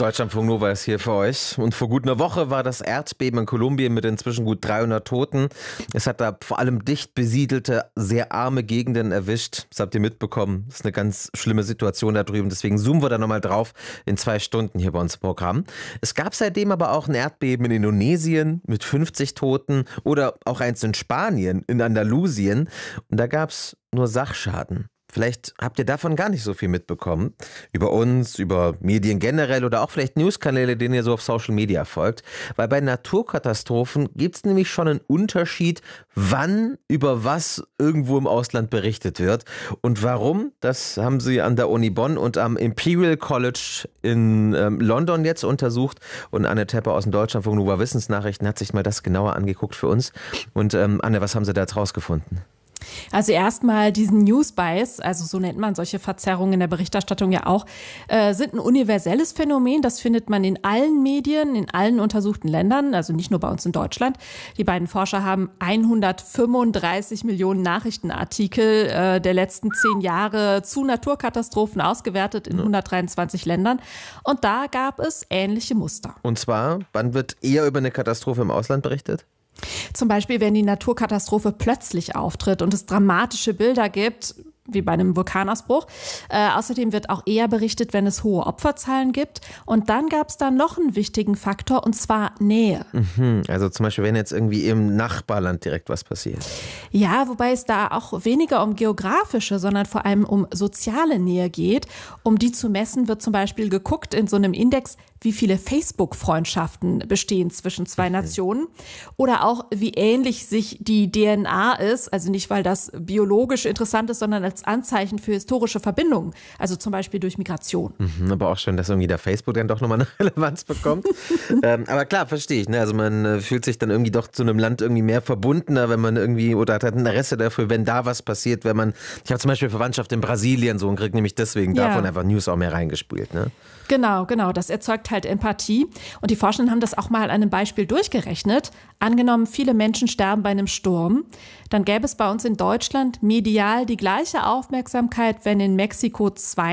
Deutschlandfunk Nova ist hier für euch. Und vor gut einer Woche war das Erdbeben in Kolumbien mit inzwischen gut 300 Toten. Es hat da vor allem dicht besiedelte, sehr arme Gegenden erwischt. Das habt ihr mitbekommen. Das ist eine ganz schlimme Situation da drüben. Deswegen zoomen wir da nochmal drauf in 2 Stunden hier bei uns im Programm. Es gab seitdem aber auch ein Erdbeben in Indonesien mit 50 Toten oder auch eins in Spanien, in Andalusien. Und da gab es nur Sachschaden. Vielleicht habt ihr davon gar nicht so viel mitbekommen. Über uns, über Medien generell oder auch vielleicht Newskanäle, denen ihr so auf Social Media folgt. Weil bei Naturkatastrophen gibt es nämlich schon einen Unterschied, wann über was irgendwo im Ausland berichtet wird. Und warum, das haben sie an der Uni Bonn und am Imperial College in London jetzt untersucht. Und Anne Tepper aus dem Deutschlandfunk Nova Wissensnachrichten hat sich mal das genauer angeguckt für uns. Und Anne, was haben sie da jetzt rausgefunden? Also erstmal diesen News Bias, also so nennt man solche Verzerrungen in der Berichterstattung ja auch, sind ein universelles Phänomen. Das findet man in allen Medien, in allen untersuchten Ländern, also nicht nur bei uns in Deutschland. Die beiden Forscher haben 135 Millionen Nachrichtenartikel der letzten 10 Jahre zu Naturkatastrophen ausgewertet in 123 Ländern. Und da gab es ähnliche Muster. Und zwar, wann wird eher über eine Katastrophe im Ausland berichtet? Zum Beispiel, wenn die Naturkatastrophe plötzlich auftritt und es dramatische Bilder gibt, wie bei einem Vulkanausbruch. Außerdem wird auch eher berichtet, wenn es hohe Opferzahlen gibt. Und dann gab es da noch einen wichtigen Faktor, und zwar Nähe. Also zum Beispiel, wenn jetzt irgendwie im Nachbarland direkt was passiert. Ja, wobei es da auch weniger um geografische, sondern vor allem um soziale Nähe geht. Um die zu messen, wird zum Beispiel geguckt in so einem Index, wie viele Facebook-Freundschaften bestehen zwischen 2 Nationen. Oder auch, wie ähnlich sich die DNA ist. Also nicht, weil das biologisch interessant ist, sondern als Anzeichen für historische Verbindungen. Also zum Beispiel durch Migration. Aber auch schön, dass irgendwie der Facebook dann doch nochmal eine Relevanz bekommt. Aber klar, verstehe ich. Ne? Also man fühlt sich dann irgendwie doch zu einem Land irgendwie mehr verbundener, wenn man irgendwie, oder hat Interesse dafür, wenn da was passiert. Ich habe zum Beispiel Verwandtschaft in Brasilien so und kriege nämlich deswegen davon einfach News auch mehr reingespielt. Ne? Genau. Das erzeugt halt Empathie. Und die Forschenden haben das auch mal an einem Beispiel durchgerechnet. Angenommen, viele Menschen sterben bei einem Sturm, dann gäbe es bei uns in Deutschland medial die gleiche Aufmerksamkeit, wenn in Mexiko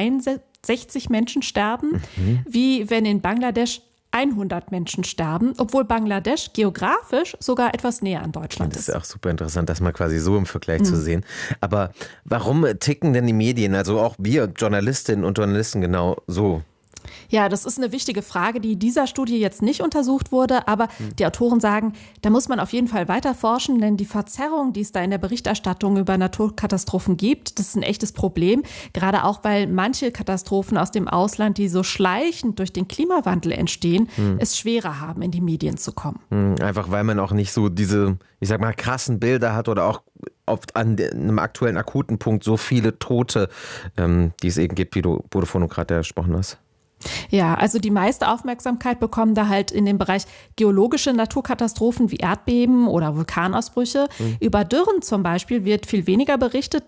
62 Menschen sterben, wie wenn in Bangladesch 100 Menschen sterben, obwohl Bangladesch geografisch sogar etwas näher an Deutschland ist. Das ist auch super interessant, das mal quasi so im Vergleich zu sehen. Aber warum ticken denn die Medien, also auch wir Journalistinnen und Journalisten genau so? Ja, das ist eine wichtige Frage, die in dieser Studie jetzt nicht untersucht wurde, aber die Autoren sagen, da muss man auf jeden Fall weiter forschen, denn die Verzerrung, die es da in der Berichterstattung über Naturkatastrophen gibt, das ist ein echtes Problem, gerade auch, weil manche Katastrophen aus dem Ausland, die so schleichend durch den Klimawandel entstehen, es schwerer haben, in die Medien zu kommen. Einfach weil man auch nicht so diese, ich sag mal, krassen Bilder hat oder auch oft an einem aktuellen akuten Punkt so viele Tote, die es eben gibt, wie du Vodafone gerade gesprochen hast. Ja, also die meiste Aufmerksamkeit bekommen da halt in dem Bereich geologische Naturkatastrophen wie Erdbeben oder Vulkanausbrüche. Über Dürren zum Beispiel wird viel weniger berichtet.